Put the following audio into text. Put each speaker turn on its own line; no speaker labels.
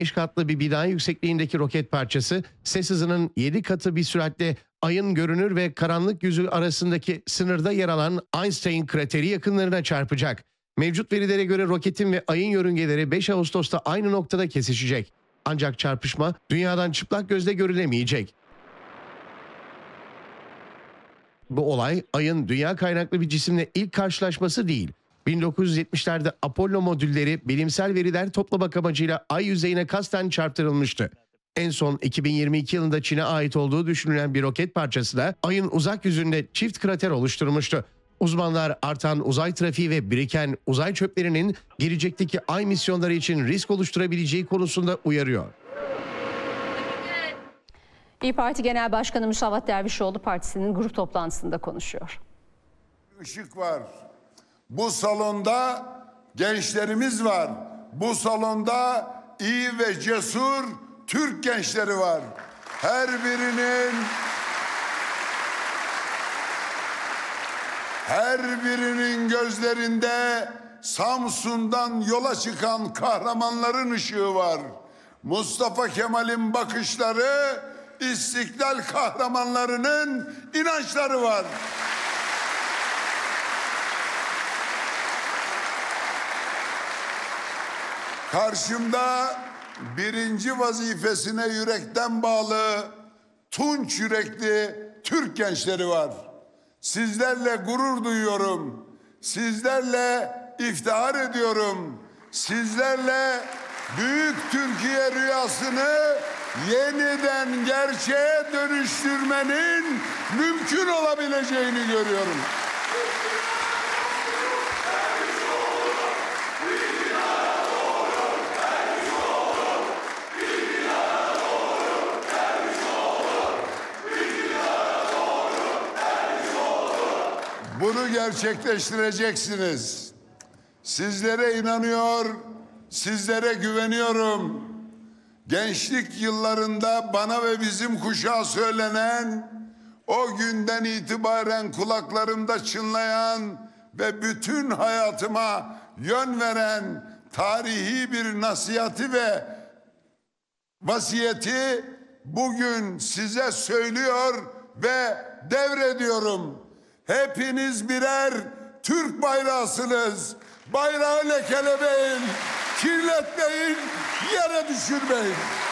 5 katlı bir bina yüksekliğindeki roket parçası ses hızının 7 katı bir süratle Ay'ın görünür ve karanlık yüzü arasındaki sınırda yer alan Einstein krateri yakınlarına çarpacak. Mevcut verilere göre roketin ve Ay'ın yörüngeleri 5 Ağustos'ta aynı noktada kesişecek. Ancak çarpışma dünyadan çıplak gözle görülemeyecek. Bu olay Ay'ın dünya kaynaklı bir cisimle ilk karşılaşması değil. 1970'lerde Apollo modülleri bilimsel veriler toplamak amacıyla Ay yüzeyine kasten çarptırılmıştı. En son 2022 yılında Çin'e ait olduğu düşünülen bir roket parçası da Ay'ın uzak yüzünde çift krater oluşturmuştu. Uzmanlar artan uzay trafiği ve biriken uzay çöplerinin gelecekteki Ay misyonları için risk oluşturabileceği konusunda uyarıyor.
İYİ Parti Genel Başkanı Musavat Dervişoğlu partisinin grup toplantısında konuşuyor.
Işık var. Bu salonda gençlerimiz var. Bu salonda iyi ve cesur Türk gençleri var. Her birinin gözlerinde Samsun'dan yola çıkan kahramanların ışığı var. Mustafa Kemal'in bakışları, İstiklal kahramanlarının inançları var. Karşımda birinci vazifesine yürekten bağlı, tunç yürekli Türk gençleri var. Sizlerle gurur duyuyorum. Sizlerle iftihar ediyorum. Sizlerle büyük Türkiye rüyasını yeniden gerçeğe dönüştürmenin mümkün olabileceğini görüyorum. Bunu gerçekleştireceksiniz. Sizlere inanıyor, sizlere güveniyorum. Gençlik yıllarında bana ve bizim kuşağa söylenen, o günden itibaren kulaklarımda çınlayan ve bütün hayatıma yön veren tarihi bir nasihati ve vasiyeti bugün size söylüyor ve devrediyorum. Hepiniz birer Türk bayrağısınız. Bayrağı lekelemeyin, kirletmeyin, yere düşürmeyin.